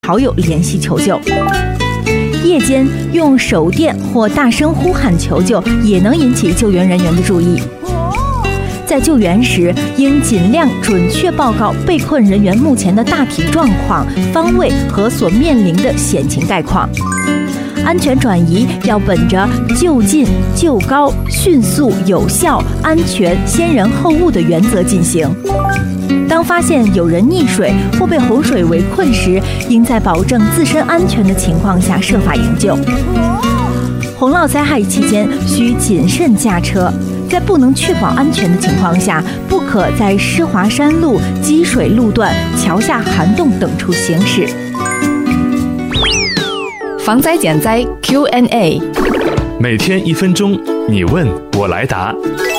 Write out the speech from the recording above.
好友联系求救。夜间用手电或大声呼喊求救，也能引起救援人员的注意。在救援时，应尽量准确报告被困人员目前的大体状况、方位和所面临的险情概况。安全转移要本着就近、就高、迅速、有效、安全、先人后物的原则进行。当发现有人溺水或被洪水围困时，应在保证自身安全的情况下设法营救。洪涝灾害期间需谨慎驾车，在不能确保安全的情况下，不可在湿滑山路、积水路段、桥下涵洞等处行驶。 防灾减灾 Q&A， 每天1分钟，你问我来答。